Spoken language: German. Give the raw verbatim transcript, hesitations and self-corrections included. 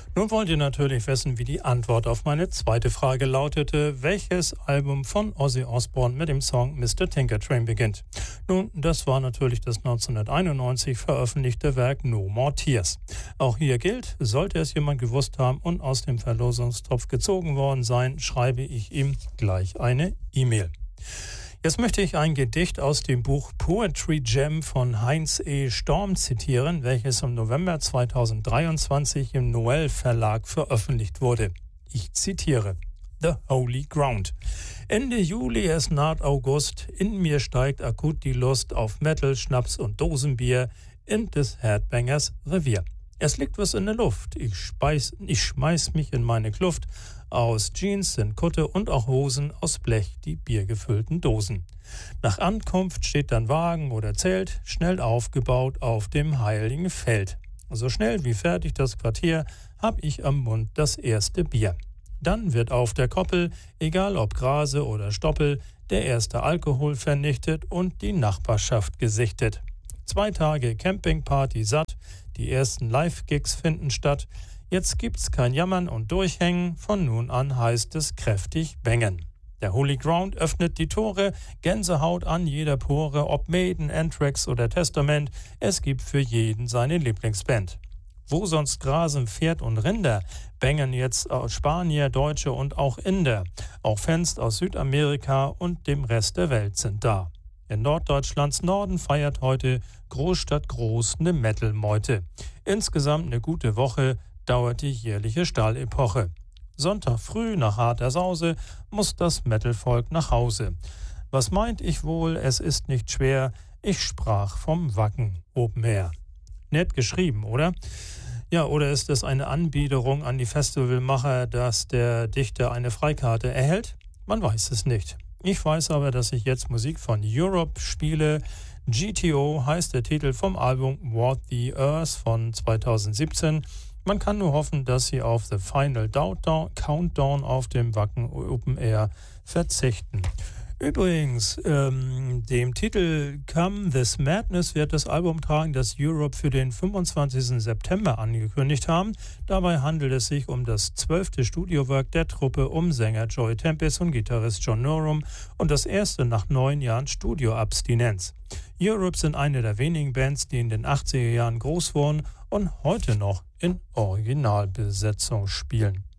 Nun wollt ihr natürlich wissen, wie die Antwort auf meine zweite Frage lautete, welches Album von Ozzy Osbourne mit dem Song Mister Tinkertrain beginnt. Nun, das war natürlich das neunzehnhunderteinundneunzig veröffentlichte Werk No More Tears. Auch hier gilt, sollte es jemand gewusst haben und aus dem Verlosungstopf gezogen worden sein, schreibe ich ihm gleich eine E-Mail. Jetzt möchte ich ein Gedicht aus dem Buch Poetry Jam von Heinz E. Storm zitieren, welches im November zweitausenddreiundzwanzig im Noel Verlag veröffentlicht wurde. Ich zitiere: The Holy Ground. Ende Juli, es naht August, in mir steigt akut die Lust auf Metal, Schnaps und Dosenbier in des Headbangers Revier. Es liegt was in der Luft, ich, speis, ich schmeiß mich in meine Kluft. Aus Jeans sind Kutte und auch Hosen, aus Blech die biergefüllten Dosen. Nach Ankunft steht dann Wagen oder Zelt, schnell aufgebaut auf dem heiligen Feld. So schnell wie fertig das Quartier, hab ich am Mund das erste Bier. Dann wird auf der Koppel, egal ob Grase oder Stoppel, der erste Alkohol vernichtet und die Nachbarschaft gesichtet. Zwei Tage Campingparty satt, die ersten Live-Gigs finden statt. Jetzt gibt's kein Jammern und Durchhängen, von nun an heißt es kräftig bängen. Der Holy Ground öffnet die Tore, Gänsehaut an jeder Pore, ob Maiden, Anthrax oder Testament, es gibt für jeden seine Lieblingsband. Wo sonst grasen Pferd und Rinder, bängen jetzt Spanier, Deutsche und auch Inder. Auch Fans aus Südamerika und dem Rest der Welt sind da. In Norddeutschlands Norden feiert heute Großstadt groß eine Metal-Meute. Insgesamt eine gute Woche dauert die jährliche Stahlepoche. Sonntag früh nach harter Sause muss das Metal-Volk nach Hause. Was meint ich wohl, es ist nicht schwer, ich sprach vom Wacken Open Air. Nett geschrieben, oder? Ja, oder ist es eine Anbiederung an die Festivalmacher, dass der Dichter eine Freikarte erhält? Man weiß es nicht. Ich weiß aber, dass ich jetzt Musik von Europe spiele. G T O heißt der Titel vom Album What the Earth von zweitausendsiebzehn. Man kann nur hoffen, dass sie auf The Final Countdown auf dem Wacken Open Air verzichten. Übrigens, ähm, dem Titel Come This Madness wird das Album tragen, das Europe für den fünfundzwanzigsten September angekündigt haben. Dabei handelt es sich um das zwölfte Studiowerk der Truppe um Sänger Joey Tempest und Gitarrist John Norum und das erste nach neun Jahren Studioabstinenz. Europe sind eine der wenigen Bands, die in den achtziger Jahren groß wurden und heute noch in Originalbesetzung spielen.